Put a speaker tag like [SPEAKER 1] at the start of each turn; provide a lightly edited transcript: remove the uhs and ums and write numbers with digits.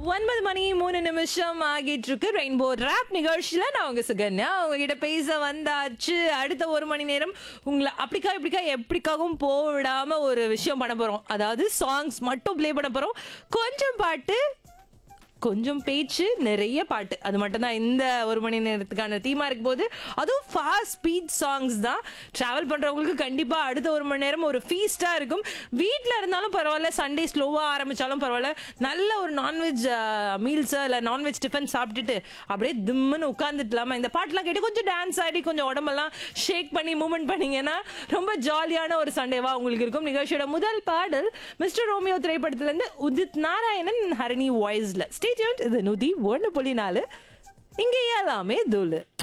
[SPEAKER 1] 9:03 ஆகிட்டு இருக்கு. Rainbow rap நிகழ்ச்சியில நான் உங்க சுகன்யா உங்ககிட்ட பேச வந்தாச்சு. அடுத்த ஒரு மணி நேரம் உங்களை அப்படிக்கா இப்படிக்கா எப்படிக்காகவும் போடாம ஒரு விஷயம் பண்ண போறோம். அதாவது சாங்ஸ் மட்டும் ப்ளே பண்ண போறோம். கொஞ்சம் பாட்டு, கொஞ்சம் பேச்சு, நிறைய பாட்டு. அது மட்டும் தான் இந்த ஒரு மணி நேரத்துக்கான தீமா இருக்கும் போது, அதுவும் ஃபாஸ்ட் ஸ்பீட் சாங்ஸ் தான். டிராவல் பண்றவங்களுக்கு கண்டிப்பா அடுத்த ஒரு மணி நேரம் ஒரு ஃபீஸ்டா இருக்கும். வீட்டில் இருந்தாலும் பரவாயில்ல, சண்டே ஸ்லோவா ஆரம்பிச்சாலும் பரவாயில்ல, நல்ல ஒரு நான்வெஜ் மீல்ஸ் இல்லை நான்வெஜ் டிஃபன் சாப்பிட்டுட்டு அப்படியே திம்முன்னு உட்காந்துட்டலாமா. இந்த பாட்டுலாம் கேட்டு கொஞ்சம் டான்ஸ் ஆடி கொஞ்சம் உடம்பெல்லாம் ஷேக் பண்ணி மூவ்மெண்ட் பண்ணீங்கன்னா ரொம்ப ஜாலியான ஒரு சண்டேவா உங்களுக்கு இருக்கும். நிகழ்ச்சியோட முதல் பாடல் மிஸ்டர் ரோமியோ திரைப்படத்துல இருந்து உதித் நாராயணன் ஹரிணி வாய்ஸ்ல. Stay tuned. இது 101.4. இங்க எல்லாமே தூளு.